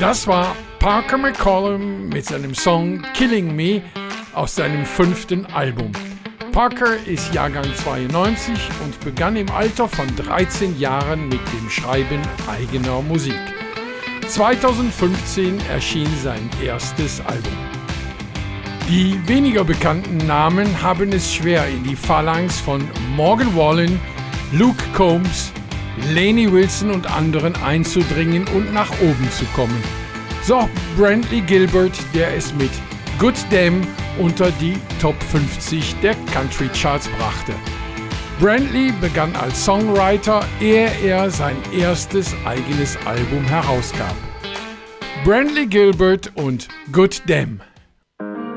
Das war Parker McCollum mit seinem Song Killing Me aus seinem 5. Album. Parker ist Jahrgang 92 und begann im Alter von 13 Jahren mit dem Schreiben eigener Musik. 2015 erschien sein erstes Album. Die weniger bekannten Namen haben es schwer, in die Phalanx von Morgan Wallen, Luke Combs, Lainey Wilson und anderen einzudringen und nach oben zu kommen. So Brantley Gilbert, der es mit Good Damn unter die Top 50 der Country Charts brachte. Brantley begann als Songwriter, ehe er sein erstes eigenes Album herausgab. Brantley Gilbert und Good Damn.